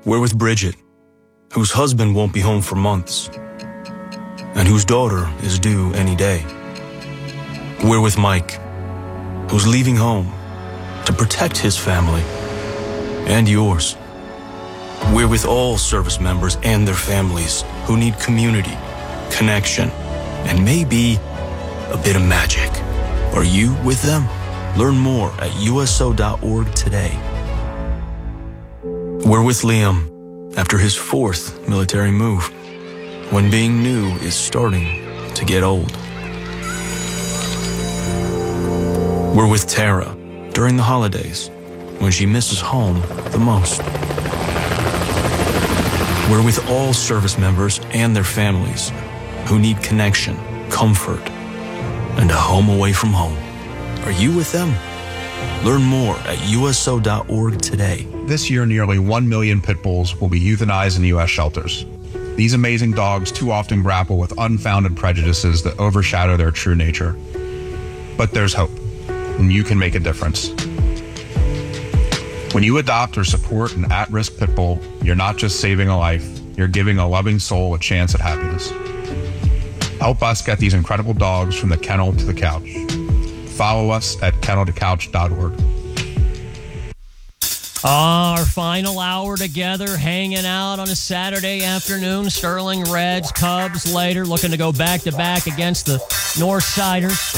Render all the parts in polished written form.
We're with Bridget, whose husband won't be home for months, and whose daughter is due any day. We're with Mike, who's leaving home to protect his family and yours. We're with all service members and their families who need community, connection, and maybe a bit of magic. Are you with them? Learn more at USO.org today. We're with Liam after his 4th military move, when being new is starting to get old. We're with Tara during the holidays, when she misses home the most. We're with all service members and their families who need connection, comfort, and a home away from home. Are you with them? Learn more at USO.org today. This year, nearly 1 million pit bulls will be euthanized in U.S. shelters. These amazing dogs too often grapple with unfounded prejudices that overshadow their true nature. But there's hope, and you can make a difference. When you adopt or support an at-risk pit bull, you're not just saving a life, you're giving a loving soul a chance at happiness. Help us get these incredible dogs from the kennel to the couch. Follow us at kenneltocouch.org. Our final hour together, hanging out on a Saturday afternoon. Sterling Reds, Cubs later, looking to go back-to-back against the Northsiders.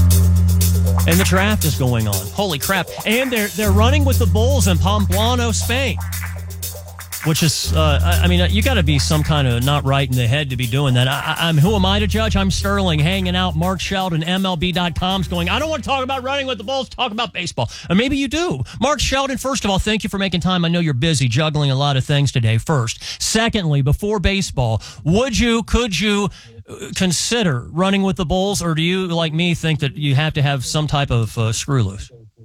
And the draft is going on. Holy crap. And they're running with the Bulls in Pamplona, Spain. Which is, you got to be some kind of not right in the head to be doing that. Who am I to judge? I'm Sterling, hanging out. Mark Sheldon, MLB.com's going, I don't want to talk about running with the Bulls, talk about baseball. Or maybe you do. Mark Sheldon, first of all, thank you for making time. I know you're busy juggling a lot of things today, first. Secondly, before baseball, could you consider running with the Bulls, or do you, like me, think that you have to have some type of screw loose?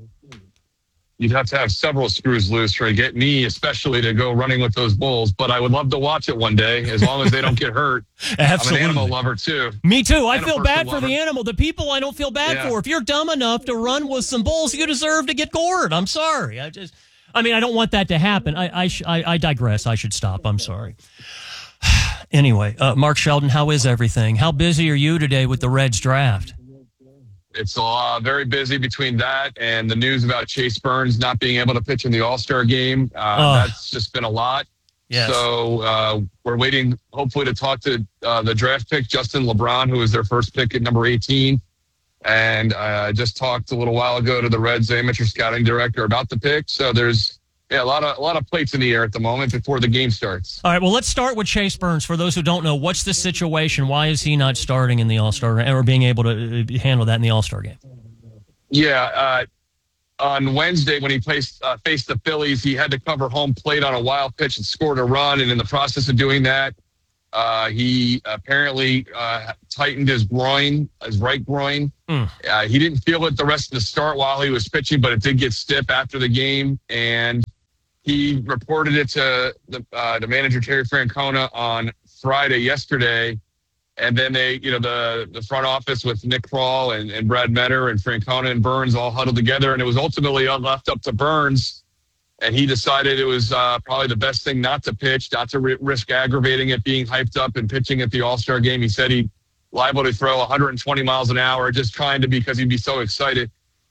You'd have to have several screws loose to get me, especially, to go running with those Bulls. But I would love to watch it one day, as long as they don't get hurt. Absolutely. I'm an animal lover, too. Me too. I feel bad for the animal. The people I don't feel bad for. If you're dumb enough to run with some Bulls, you deserve to get gored. I'm sorry. I don't want that to happen. I digress. I should stop. I'm sorry. Anyway, Mark Sheldon, how is everything? How busy are you today with the Reds draft? It's very busy between that and the news about Chase Burns not being able to pitch in the All-Star game. That's just been a lot. Yes. So we're waiting, hopefully, to talk to the draft pick, Justin LeBron, who was their first pick at number 18. And I just talked a little while ago to the Reds amateur scouting director about the pick. So there's a lot of plates in the air at the moment before the game starts. All right, well, let's start with Chase Burns. For those who don't know, what's the situation? Why is he not starting in the All-Star or being able to handle that in the All-Star game? Yeah, on Wednesday when he faced the Phillies, he had to cover home plate on a wild pitch and scored a run. And in the process of doing that, he apparently tightened his right groin. He didn't feel it the rest of the start while he was pitching, but it did get stiff after the game. And he reported it to the manager, Terry Francona, on Friday, yesterday. And then they, the front office with Nick Kroll and Brad Metter and Francona and Burns all huddled together. And it was ultimately left up to Burns. And he decided it was probably the best thing not to pitch, not to risk aggravating it, being hyped up and pitching at the All-Star game. He said he'd liable to throw 120 miles an hour, just trying to, because he'd be so excited.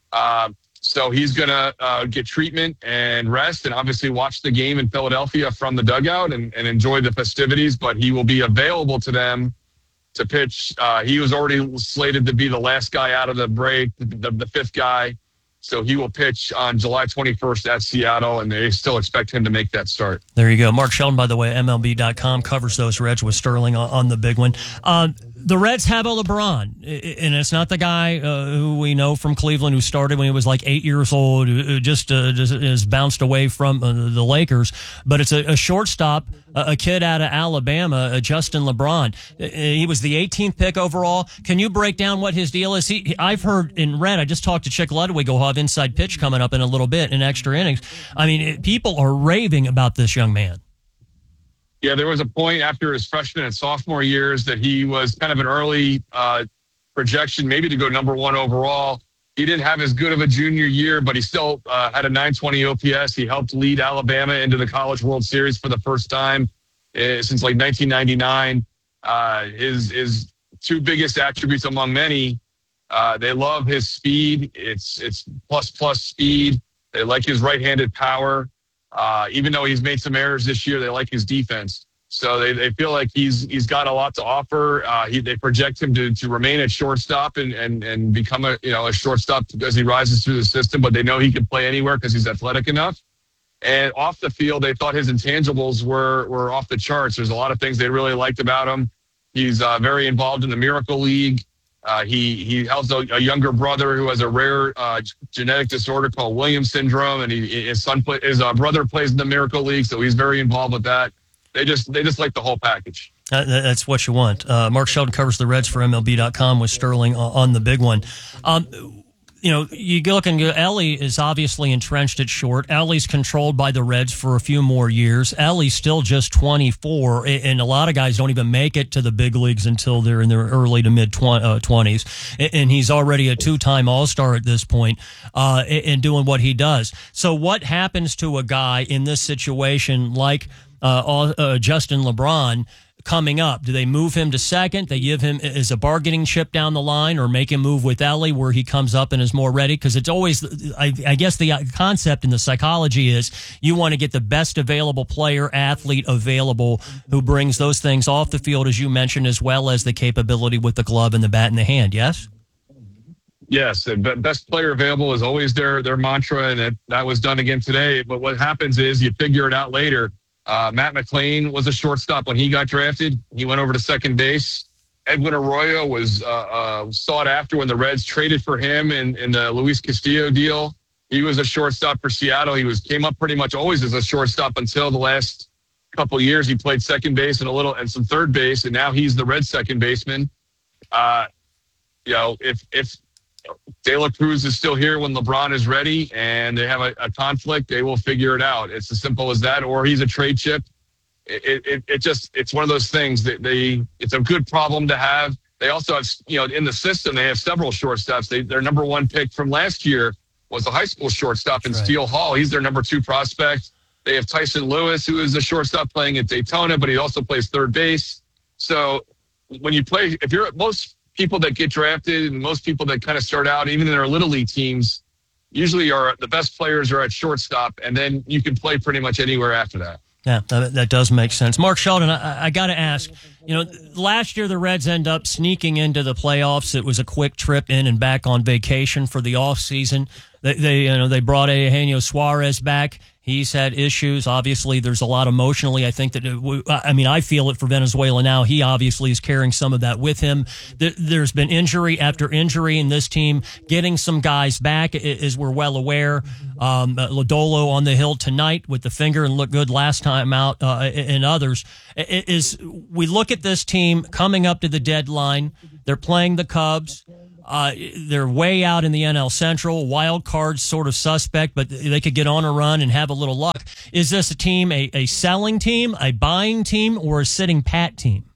So he's going to get treatment and rest and obviously watch the game in Philadelphia from the dugout and enjoy the festivities, but he will be available to them to pitch. He was already slated to be the last guy out of the break, the fifth guy. So he will pitch on July 21st at Seattle, and they still expect him to make that start. There you go. Mark Sheldon, by the way, MLB.com, covers those Reds with Sterling on the big one. The Reds have a LeBron, and it's not the guy who we know from Cleveland who started when he was like 8 years old, who just is bounced away from the Lakers. But it's a shortstop, a kid out of Alabama, Justin LeBron. He was the 18th pick overall. Can you break down what his deal is? I've heard and read, I just talked to Chick Ludwig, who'll have Inside Pitch coming up in a little bit in extra innings. I mean, people are raving about this young man. Yeah, there was a point after his freshman and sophomore years that he was kind of an early projection, maybe to go number one overall. He didn't have as good of a junior year, but he still had a 920 OPS. He helped lead Alabama into the College World Series for the first time since like 1999. His two biggest attributes among many, they love his speed. It's plus speed. They like his right-handed power. Even though he's made some errors this year, they like his defense. So they feel like he's got a lot to offer. They project him to remain at shortstop and become a shortstop as he rises through the system. But they know he can play anywhere because he's athletic enough. And off the field, they thought his intangibles were off the charts. There's a lot of things they really liked about him. He's very involved in the Miracle League. He has a younger brother who has a rare genetic disorder called Williams syndrome, and his brother plays in the Miracle League, so he's very involved with that. They just like the whole package. That's what you want. Mark Sheldon covers the Reds for MLB.com with Sterling on the big one. You look and go, Ellie is obviously entrenched at short. Ellie's controlled by the Reds for a few more years. Ellie's still just 24, and a lot of guys don't even make it to the big leagues until they're in their early to mid 20s. And he's already a two-time All-Star at this point, and doing what he does. So what happens to a guy in this situation like Justin LeBron coming up? Do they move him to second? They give him as a bargaining chip down the line, or make him move with Ellie where he comes up and is more ready? Because it's always, I guess the concept in the psychology is you want to get the best available player, athlete available who brings those things off the field, as you mentioned, as well as the capability with the glove and the bat in the hand. Yes? Yes, the best player available is always their mantra, and that was done again today. But what happens is you figure it out later. Matt McLain was a shortstop when he got drafted. He went over to second base. Edwin Arroyo was sought after when the Reds traded for him in the Luis Castillo deal. He was a shortstop for Seattle. He came up pretty much always as a shortstop until the last couple of years. He played second base and some third base, and now he's the Reds second baseman. If De La Cruz is still here when LeBron is ready and they have a conflict, they will figure it out. It's as simple as that. Or he's a trade chip. It's one of those things that it's a good problem to have. They also have, in the system, they have several shortstops. Their number one pick from last year was a high school shortstop in Steele Hall. He's their number 2 prospect. They have Tyson Lewis, who is a shortstop playing at Daytona, but he also plays third base. So when you play, if you're at most people that get drafted and most people that kind of start out, even in their little league teams, usually the best players are at shortstop, and then you can play pretty much anywhere after that. Yeah, that does make sense. Mark Sheldon, I got to ask, last year the Reds end up sneaking into the playoffs. It was a quick trip in and back on vacation for the off season. They brought Eugenio Suarez back. He's had issues. Obviously, there's a lot emotionally. I think that, I feel it for Venezuela now. He obviously is carrying some of that with him. There's been injury after injury in this team. Getting some guys back, as we're well aware. Lodolo on the hill tonight with the finger and looked good last time out, and others. We look at this team coming up to the deadline. They're playing the Cubs. They're way out in the NL Central. Wild card sort of suspect, but they could get on a run and have a little luck. Is this a team, a selling team, a buying team, or a sitting pat team?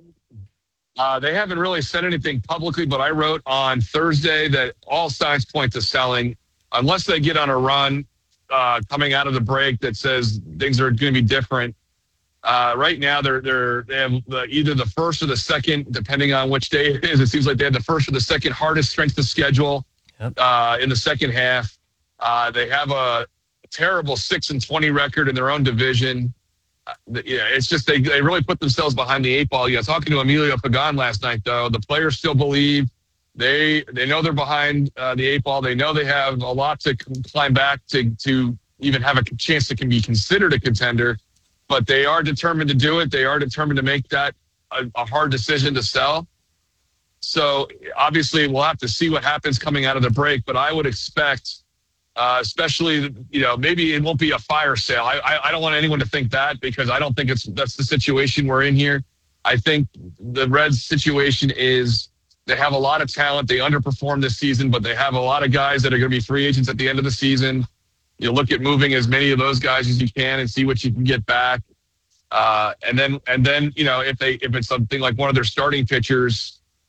They haven't really said anything publicly, but I wrote on Thursday that all signs point to selling unless they get on a run coming out of the break that says things are going to be different. Right now, they have either the first or the second, depending on which day it is. It seems like they have the first or the second hardest strength of schedule in the second half. They have a terrible 6-20 record in their own division. It's just they really put themselves behind the 8 ball. Talking to Emilio Pagan last night, though, the players still believe they know they're behind the 8 ball. They know they have a lot to climb back to even have a chance to be considered a contender. But they are determined to do it. They are determined to make that a hard decision to sell. So obviously we'll have to see what happens coming out of the break. But I would expect, especially, maybe it won't be a fire sale. I don't want anyone to think that, because I don't think that's the situation we're in here. I think the Reds' situation is they have a lot of talent. They underperformed this season, but they have a lot of guys that are going to be free agents at the end of the season. You look at moving as many of those guys as you can and see what you can get back. And then if it's something like one of their starting pitchers,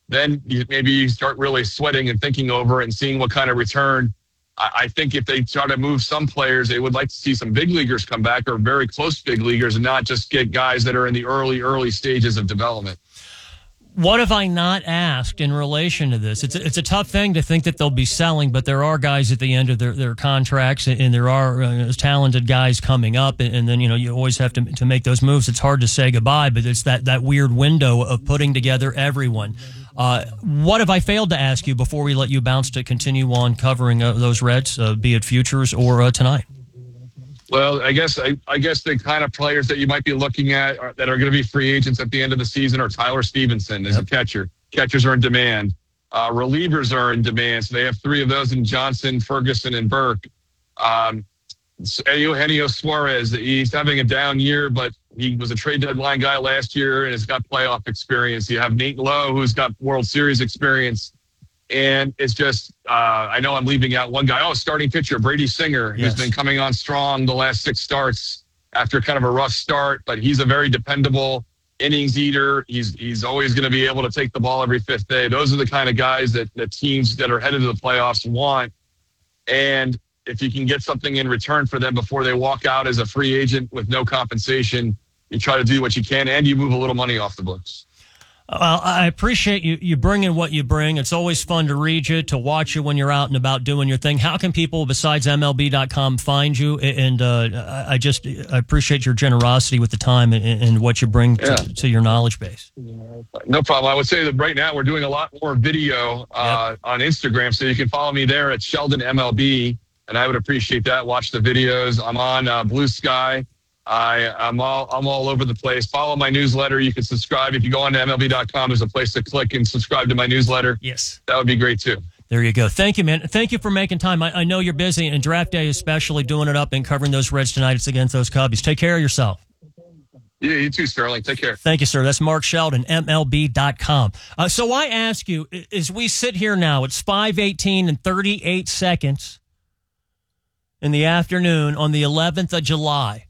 then maybe you start really sweating and thinking over it and seeing what kind of return. I think if they try to move some players, they would like to see some big leaguers come back or very close big leaguers and not just get guys that are in the early stages of development. What have I not asked in relation to this? It's a tough thing to think that they'll be selling, but there are guys at the end of their contracts, and there are talented guys coming up, and then you always have to make those moves. It's hard to say goodbye, but it's that weird window of putting together everyone. What have I failed to ask you before we let you bounce to continue on covering those Reds, be it futures or tonight? Well, I guess the kind of players that you might be looking at that are going to be free agents at the end of the season are Tyler Stevenson as a catcher. Catchers are in demand. Relievers are in demand. So they have three of those in Johnson, Ferguson, and Burke. Eugenio Suarez, he's having a down year, but he was a trade deadline guy last year and has got playoff experience. You have Nate Lowe, who's got World Series experience. And it's just, I know I'm leaving out one guy. Starting pitcher, Brady Singer, who's been coming on strong the last 6 starts after kind of a rough start, but he's a very dependable innings eater. He's always going to be able to take the ball every 5th day. Those are the kind of guys that teams that are headed to the playoffs want. And if you can get something in return for them before they walk out as a free agent with no compensation, you try to do what you can and you move a little money off the books. Well, I appreciate you bringing what you bring. It's always fun to read you, to watch you when you're out and about doing your thing. How can people besides MLB.com find you? And I appreciate your generosity with the time and what you bring to your knowledge base. No problem. I would say that right now we're doing a lot more video on Instagram, so you can follow me there at Sheldon MLB, and I would appreciate that. Watch the videos. I'm on Blue Sky. I'm all over the place. Follow my newsletter. You can subscribe. If you go on to MLB.com, there's a place to click and subscribe to my newsletter. Yes. That would be great too. There you go. Thank you, man. Thank you for making time. I know you're busy, and draft day especially, doing it up and covering those Reds tonight. It's against those Cubbies. Take care of yourself. Yeah, you too, Sterling. Take care. Thank you, sir. That's Mark Sheldon, MLB.com. So I ask you, as we sit here now, it's 5:18 and 38 seconds in the afternoon on the 11th of July.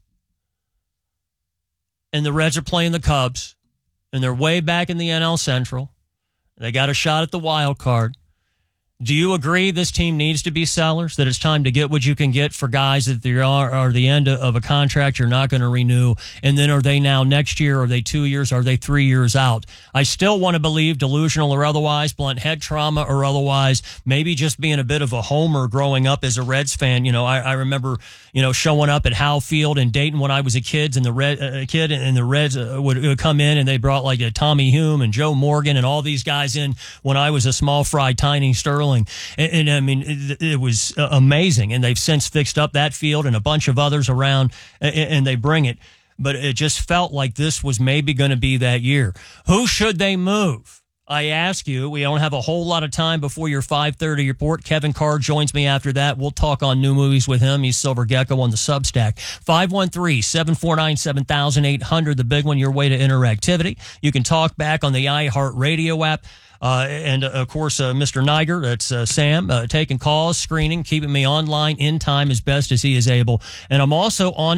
And the Reds are playing the Cubs, and they're way back in the NL Central. They got a shot at the wild card. Do you agree this team needs to be sellers, that it's time to get what you can get for guys that are the end of a contract you're not going to renew? And then are they now next year? Are they 2 years? Are they 3 years out? I still want to believe, delusional or otherwise, blunt head trauma or otherwise, maybe just being a bit of a homer growing up as a Reds fan. I remember, showing up at Howe Field in Dayton when I was a kid, and the Reds would come in, and they brought like a Tommy Hume and Joe Morgan and all these guys in when I was a small fry, tiny Sterling. And I mean, it was amazing. And they've since fixed up that field and a bunch of others around, and they bring it. But it just felt like this was maybe going to be that year. Who should they move? I ask you. We don't have a whole lot of time before your 5:30 report. Kevin Carr joins me after that. We'll talk on new movies with him. He's Silver Gecko on the Substack. 513-749-7800, the big one, your way to interactivity. You can talk back on the iHeartRadio app. And of course, Mr. Niger, that's Sam, taking calls, screening, keeping me online in time as best as he is able. And I'm also on